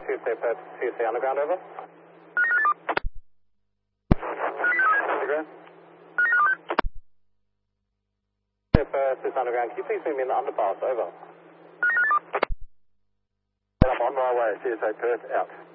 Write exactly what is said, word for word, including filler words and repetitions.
Tuesday, Perth, Tuesday Underground, over. Underground. Tuesday, Perth, Tuesday Underground, can you please meet me in the underpass, over. I'm on my way, Tuesday, Perth, out.